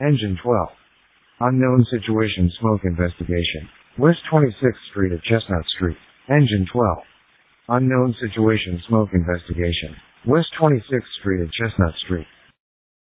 Engine 12. Unknown situation smoke investigation. West 26th Street at Chestnut Street. Engine 12. Unknown situation smoke investigation. West 26th Street at Chestnut Street.